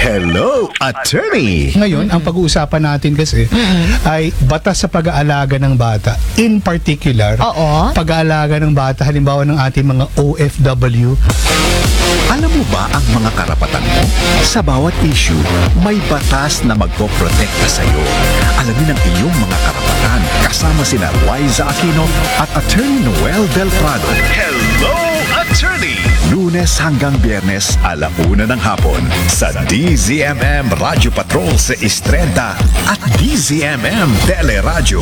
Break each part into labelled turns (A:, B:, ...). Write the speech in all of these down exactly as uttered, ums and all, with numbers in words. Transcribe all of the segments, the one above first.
A: Hello, attorney!
B: Ngayon, ang pag-uusapan natin kasi ay batas sa pag-aalaga ng bata. In particular,
C: Oo.
B: pag-aalaga ng bata, halimbawa ng ating mga O F W.
A: Alam mo ba ang mga karapatan mo? Sa bawat issue, may batas na magpoprotekta sa iyo. Alamin ang iyong mga karapatan kasama sina Liza Aquino at Attorney Noel Del Prado. Hello, attorney! Lunes hanggang Biyernes, alauna ng hapon sa D Z M M Radio Patrol sa Estrada at D Z M M Teleradyo.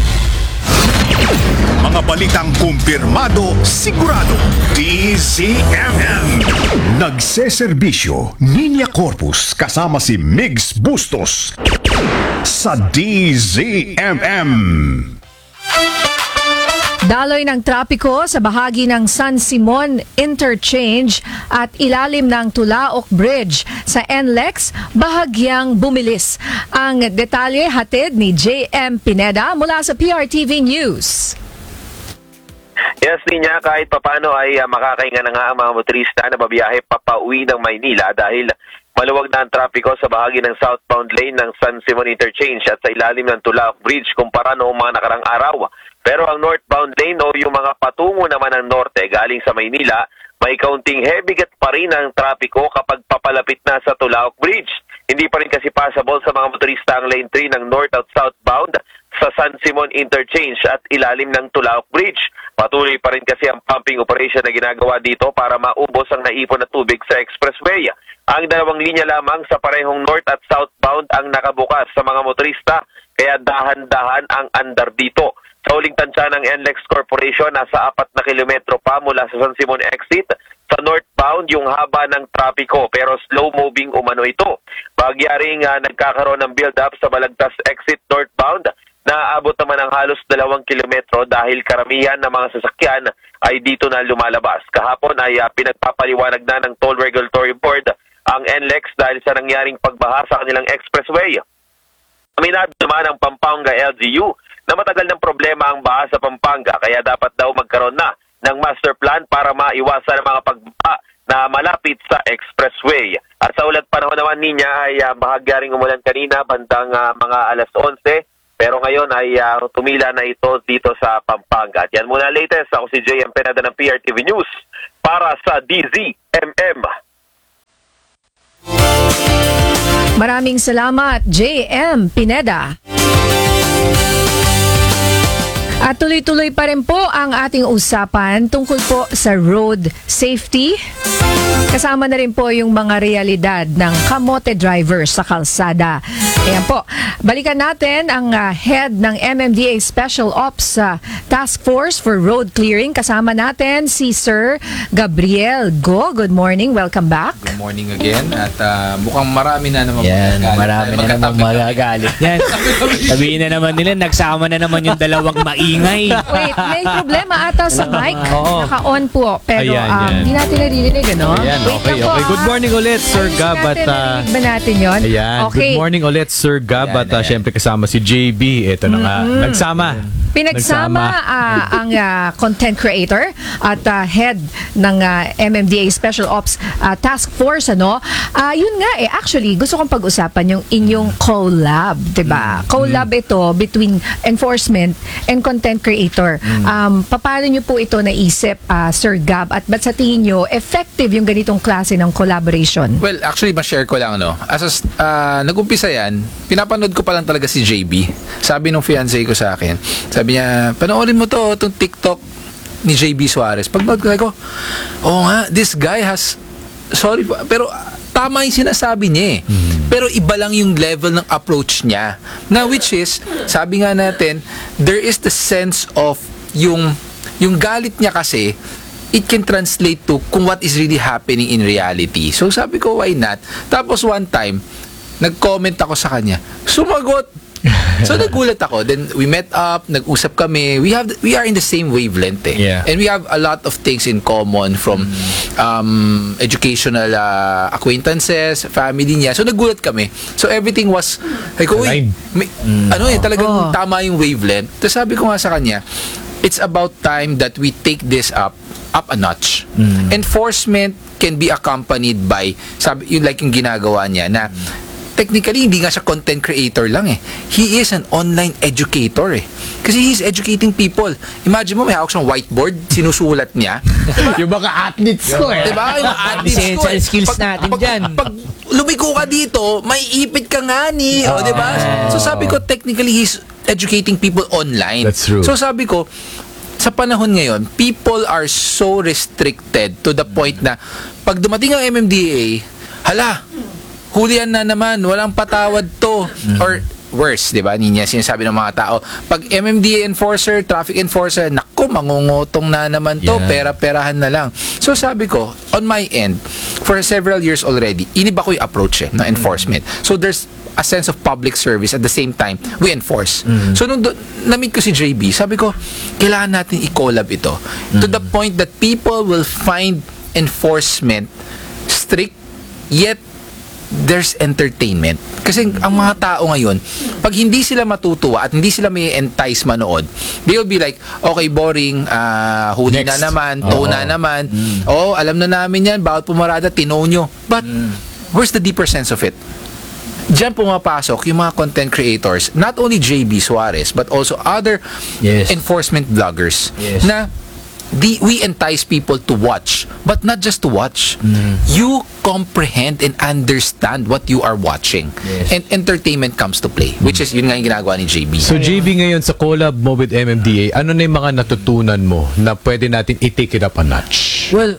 A: Mga balitang kumpirmado, sigurado. D Z M M. Nagseserbisyo, Niña Corpus kasama si Migs Bustos sa D Z M M.
C: Daloy ng trapiko sa bahagi ng San Simon Interchange at ilalim ng Tulaok Bridge sa N L E X bahagyang bumilis. Ang detalye hatid ni J M Pineda mula sa P R T V News.
D: Yes, Ninya, kahit papano ay uh, makakahinga na nga ang mga motorista na babiyahe papauwi ng Maynila dahil maluwag na ang trapiko sa bahagi ng southbound lane ng San Simon Interchange at sa ilalim ng Tulaok Bridge kumpara noong mga nakarang araw. Pero ang northbound lane o yung mga patungo naman ng norte galing sa Maynila, may kaunting heavygat pa rin ang trapiko kapag papalapit na sa Tulaok Bridge. Hindi pa rin kasi passable sa mga motorista ang lane three ng north at southbound sa San Simon Interchange at ilalim ng Tulaok Bridge. Patuloy pa rin kasi ang pumping operation na ginagawa dito para maubos ang naipon na tubig sa expressway. Ang dalawang linya lamang sa parehong north at southbound ang nakabukas sa mga motorista, kaya dahan-dahan ang andar dito. Sa uling tansya ng N L E X Corporation, nasa apat na kilometro pa mula sa San Simon exit. Sa northbound, yung haba ng trapiko pero slow-moving umano ito. Bagyaring uh, nagkakaroon ng build-up sa Balagtas exit northbound, naaabot naman ng halos dalawang kilometro dahil karamihan ng mga sasakyan ay dito na lumalabas. Kahapon ay uh, pinagpapaliwanag na ng Toll Regulatory Board ang N L E X dahil sa nangyaring pagbaha sa kanilang expressway. Aminado naman ang Pampanga L G U na matagal ng problema ang baha sa Pampanga kaya dapat daw magkaroon na ng master plan para maiwasan ang mga pagbaha na malapit sa expressway. At sa ulat panahon naman niya ay uh, bahagyaring umulan kanina bandang uh, mga alas onse pero ngayon ay uh, tumila na ito dito sa Pampanga. At yan muna latest. Ako si J M Pineda ng P R T V News para sa D Z M M.
C: Maraming salamat, J M Pineda. At tuloy-tuloy pa rin po ang ating usapan tungkol po sa road safety. Kasama na rin po yung mga realidad ng kamote drivers sa kalsada. Ayan po. Balikan natin ang uh, head ng M M D A Special Ops uh, Task Force for Road Clearing. Kasama natin si Sir Gabriel Go. Good morning. Welcome back.
E: Good morning again. At uh, mukhang marami na naman
F: yan,
E: magagalit.
F: marami na naman magagalit. Yan. Sabihin na naman nila, nagsama na naman yung dalawang maingay.
C: Wait, may problema ata sa mic.
F: Oo.
C: Naka-on po. Pero
F: Ayan,
C: um,
F: yan.
C: hindi natin naririnig, ano?
F: Ayan,
C: Wait
F: okay,
C: lang po,
F: okay. Good
C: ah.
F: morning ulit, Sir
C: Ayun
F: Gab.
C: natin,
F: At, uh,
C: narinig ba natin yun?
F: ayan,
C: Okay.
F: good morning ulit, Sir Gab.
E: Ayan,
F: At uh,
E: ayan.
F: syempre kasama si J B. Ito na nga, nagsama.
C: Pinagsama ah, ang ah, content creator at ah, head ng ah, M M D A Special Ops ah, Task Force, ano? Ah, yun nga eh, actually, gusto kong pag-usapan yung inyong collab, 'di ba? Collab ito between enforcement and content creator. Um, paano nyo po ito naisip, ah, Sir Gab? At ba't sa tingin nyo effective yung ganitong klase ng collaboration?
E: Well, actually, ma-share ko lang, no? As a, uh, nag-umpisa yan, pinapanood ko pa lang talaga si J B. Sabi nung fiancé ko sa akin, sabi niya, panoorin mo to, itong TikTok ni J B Suarez. Pagnood ko, ko, oh nga, this guy has, sorry po, pero tama yung sinasabi niya eh. Mm-hmm. Pero iba lang yung level ng approach niya. Na which is, sabi nga natin, there is the sense of yung, yung galit niya kasi, it can translate to kung what is really happening in reality. So sabi ko, why not? Tapos one time, nag-comment ako sa kanya, sumagot. So nagulat ako. Then we met up, nag-usap kami. We have we are in the same wavelength eh.
F: Yeah.
E: And we have a lot of things in common from um, educational uh, acquaintances, family niya. So nagulat kami. So everything was like, uy, may, mm. ano eh, talagang
C: Oh.
E: tama yung wavelength. Tapos sabi ko nga sa kanya, it's about time that we take this up up a notch. Mm. Enforcement can be accompanied by, sabi, yung like yung ginagawa niya na technically, hindi nga siya content creator lang eh. He is an online educator eh. Kasi he's educating people. Imagine mo, may hawak siyang whiteboard, sinusulat niya.
G: Yung mga athletes ko eh.
E: Diba? Yung mga athletes ko
F: Essential
E: eh.
F: skills natin
E: pag,
F: dyan.
E: Pag lumiko ka dito, may ipit ka nga ni. O, diba? So sabi ko, technically, he's educating people online.
G: That's true.
E: So sabi ko, sa panahon ngayon, people are so restricted to the point na pag dumating ang M M D A, hala, hulihan na naman, walang patawad to. Or worse, di ba? Ninya sinasabi ng mga tao, pag M M D A enforcer, traffic enforcer, naku, mangungutong na naman to,
G: Yeah.
E: pera-perahan na lang. So sabi ko, on my end, for several years already, iniba ko yung approach eh, ng enforcement. So there's a sense of public service at the same time, we enforce. So nung do- na-meet ko si J B, sabi ko, kailangan natin i-collab ito. To the point that people will find enforcement strict, yet there's entertainment. Kasi ang mga tao ngayon, pag hindi sila matutuwa at hindi sila may entice manood, they'll be like, okay, boring, ah, huli
G: Next.
E: na naman, tow na naman, oh, alam na namin yan, bawat pumarada, tinow nyo. But, where's the deeper sense of it? Diyan pumapasok yung mga content creators, not only J B Suarez, but also other
F: Yes.
E: enforcement vloggers,
F: Yes.
E: na the, we entice people to watch, but not just to watch. You comprehend and understand what you are watching.
F: Yes.
E: And entertainment comes to play, which is yun nga yung ginagawa ni J B.
G: So J B, ngayon sa collab mo with M M D A, ano na yung mga natutunan mo na pwede natin i-take it up a notch?
F: Well,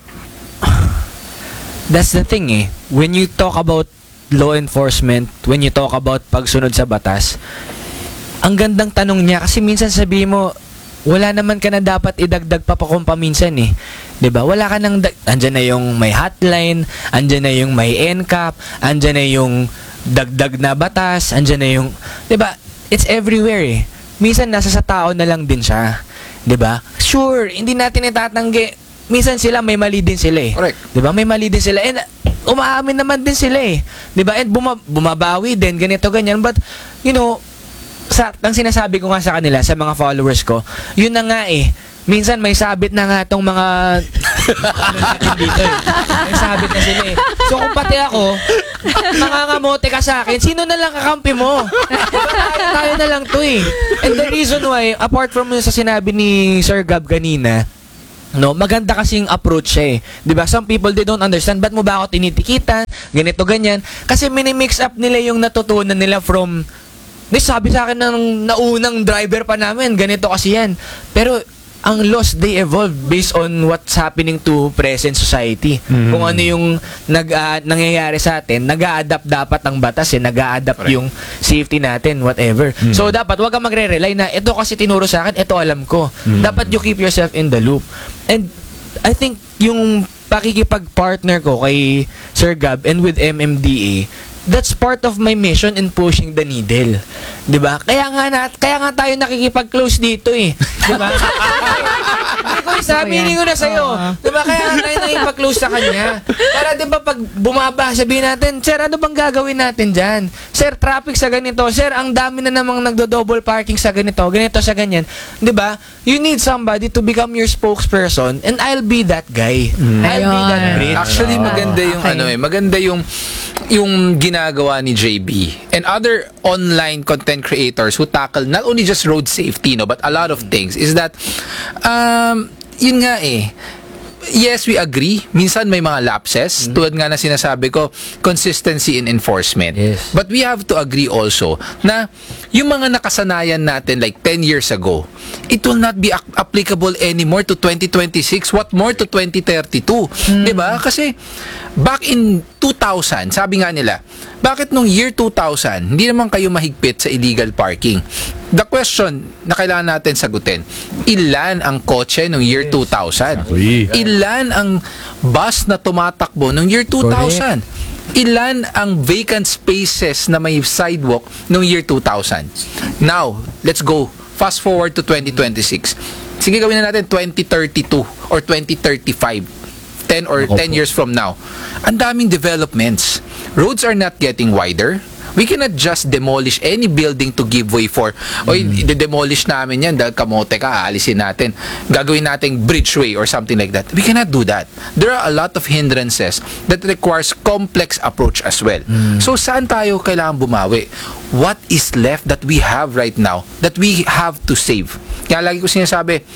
F: that's the thing eh. When you talk about law enforcement, when you talk about pagsunod sa batas, ang gandang tanong niya kasi minsan sabihin mo, wala naman ka na dapat idagdag pa pa kung paminsan eh. 'Di ba? Wala ka nang dag- andyan na yung may hotline, andyan na yung may N C A P, andyan na yung dagdag na batas, andyan na yung 'di ba? It's everywhere eh. Minsan nasa sa tao na lang din siya. 'Di ba? Sure, hindi natin itatanggi. Minsan sila may mali din sila eh.
E: Correct.
F: 'Di ba? May mali din sila. And umaamin naman din sila eh. 'Di ba? And buma- bumabawi din ganito ganyan, but you know, sa ang sinasabi ko nga sa kanila, sa mga followers ko, yun na nga eh. Minsan may sabit na nga tong mga ano natin dito eh. May sabit na sila eh. So kung pati ako, nangangamote ka sa akin, sino na lang kakampi mo? tayo, tayo na lang to eh. And the reason why, apart from yun sa sinabi ni Sir Gab kanina, no, maganda kasing approach siya eh. 'Di ba? Some people, they don't understand, ba't mo ba ako tinitikitan? Ganito ganyan. Kasi mini-mix up nila yung natutunan nila from May sabi sa akin ng naunang driver pa namin, ganito kasi yan. Pero ang laws, they evolve based on what's happening to present society.
G: Mhm.
F: Kung ano yung nag, ah, nangyayari sa atin, nag-a-adapt dapat ang batas eh, nag-a-adapt yung safety natin, whatever. So dapat wag kang magre-rely na ito kasi tinuro sa akin, ito alam ko. Dapat you keep yourself in the loop. And I think yung pakikipag-partner ko kay Sir Gab and with M M D A, that's part of my mission in pushing the needle. 'Di ba? Kaya nga na, kaya nga tayo nakikipag-close dito eh. 'Di ba? Sabi ko na sa'yo. Di ba? Kaya nga tayo nakipag-close sa kanya. Para di ba pag bumaba, sabihin natin, Sir, ano bang gagawin natin dyan? Sir, traffic sa ganito. Sir, ang dami na namang nagdo-double parking sa ganito. Ganito sa ganyan. Di ba? You need somebody to become your spokesperson and I'll be that guy. I'll be that
C: Ayun.
F: bridge.
E: Actually, maganda yung
C: Okay.
E: ano eh, maganda yung yung ginagawa ni J B and other online content creators who tackle not only just road safety, no, but a lot of things is that um yun nga eh, yes, we agree. Minsan may mga lapses. Tulad nga na sinasabi ko, consistency in enforcement.
F: Yes.
E: But we have to agree also na yung mga nakasanayan natin like ten years ago, it will not be ac- applicable anymore to twenty twenty-six. What more to twenty thirty-two? Diba? Kasi back in two thousand, sabi nga nila, bakit nung year two thousand, hindi naman kayo mahigpit sa illegal parking? The question na kailangan natin sagutin, ilan ang kotse nung year two thousand?
G: Exactly.
E: Ilan ang bus na tumatakbo nung year two thousand? Ilan ang vacant spaces na may sidewalk nung year two thousand? Now, let's go. Fast forward to twenty twenty-six. Sige, gawin na natin twenty thirty-two or twenty thirty-five. ten or ten years from now. Ang daming developments. Roads are not getting wider. We cannot just demolish any building to give way for, oy, i-demolish namin yan dahil kamote ka, aalisin natin. Gagawin nating bridgeway or something like that. We cannot do that. There are a lot of hindrances that requires complex approach as well. So, saan tayo kailangan bumawi? What is left that we have right now that we have to save? Kaya lagi ko sinasabi,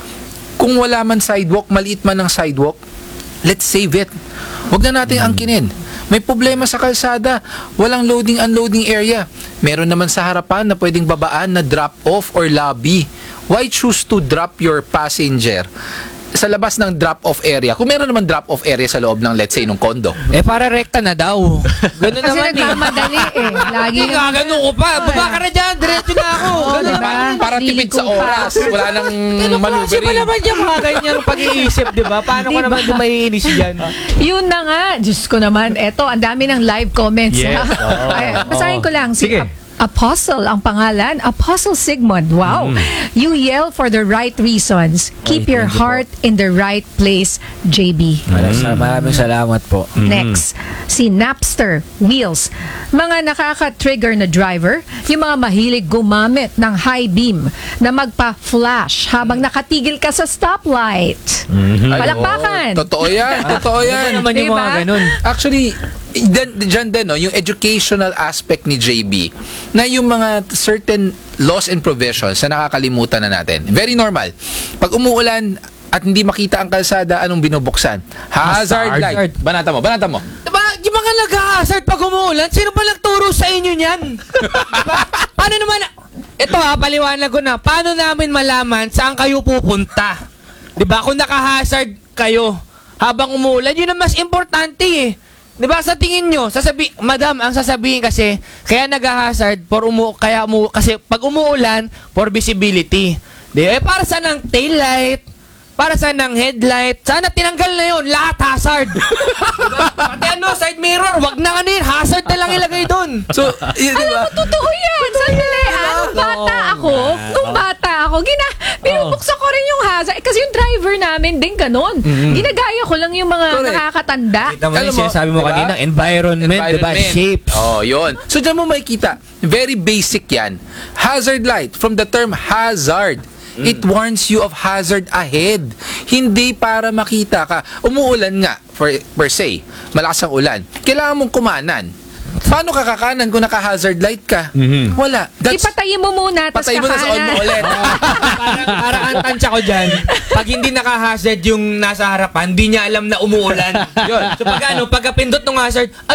E: kung wala man sidewalk, maliit man ang sidewalk, let's save it. Huwag na natin angkinin. May problema sa kalsada. Walang loading-unloading area. Meron naman sa harapan na pwedeng babaan na drop-off or lobby. Why choose to drop your passenger sa labas ng drop-off area? Kung meron naman drop-off area sa loob ng, let's say, nung condo.
F: Eh, para rekta na daw. Ganun
C: Kasi
F: naman eh.
C: nagmamadali eh. Lagi
F: Hindi nga, ganun ko pa. Baba ka na dyan, diretso na ako.
C: Oo,
F: Ganun
C: diba?
F: naman.
E: Para tipid sa
C: Liliko pa.
E: oras. Wala nang
F: Ano ba kasi ba
E: maneuvering.
F: naman yung mga ganyan pag-iisip, di ba? Paano ko
C: Diba?
F: naman yung maiinis dyan?
C: Yun na nga. Diyos ko naman. Eto, ang dami ng live comments.
G: Yes,
C: ha?
G: oo.
C: Ay, basahin ko lang. Si
G: Sige.
C: Ap- Apostle ang pangalan. Apostle Sigmund. Wow.
G: Mm.
C: You yell for the right reasons. Keep your heart in the right place, J B.
F: Maraming maraming salamat po.
C: Next, si Napster Wheels. Mga nakaka-trigger na driver, yung mga mahilig gumamit ng high beam na magpa-flash habang nakatigil ka sa stoplight.
E: Ay,
C: Palakpakan.
E: oo. Totoo yan. Totoo yan.
F: Ano naman yung
C: Diba?
F: mga ganun?
E: Actually, dyan, dyan din, no, yung educational aspect ni J B, na yung mga certain laws and provisions na nakakalimutan na natin. Very normal. Pag umuulan at hindi makita ang kalsada, anong binubuksan? Hazard
F: Hazard.
E: light. Banata mo, banata mo.
F: Diba, yung mga nag-hazard pag umuulan, sino ba nagturo sa inyo niyan? Diba? Paano naman, ito ha, paliwanag ko na, paano namin malaman saan kayo pupunta? Diba, kung naka-hazard kayo habang umuulan, yun ang mas importante eh. Diba, sa tingin nyo, sasabi, madam, ang sasabihin kasi, kaya nag-hazard, for umu, kaya umu, kasi pag umuulan, for visibility. Di, eh, para saan ang tail light? Para saan ang headlight? Sana tinanggal na yun, lahat hazard. Diba? Pati ano, side mirror, wag na ano yun, hazard na lang ilagay doon.
E: So, yun,
C: Alam
E: diba?
C: mo, totoo yan. Sandali, ah. Nung bata ako, nung bata ako, gina, pinubuksan ko rin yung hazard. Kasi yung driver namin din ganon. Ginagaya ko lang yung mga
E: Correct.
C: nakakatanda.
F: Kita mo
E: Alam
F: yung
E: mo,
F: sinasabi mo
E: diba?
F: kanina, environment, diba? Shapes.
E: Oh, yun. So, dyan mo makikita. Very basic yan. Hazard light, from the term hazard. It warns you of hazard ahead. Hindi para makita ka. Umuulan nga, for, per se. Malakas ang ulan. Kailangan mong kumanan. Paano ka kakanan kung naka-hazard light ka? Wala. That's,
C: Ipatayin mo muna, tapos
E: patay mo na sa on mo
C: kakanan.
E: ulit.
F: parang, parang ang tansya ko dyan, pag hindi naka-hazard yung nasa harapan, hindi niya alam na umuulan. Yun. So pag ano, pagka pindot ng hazard, ay,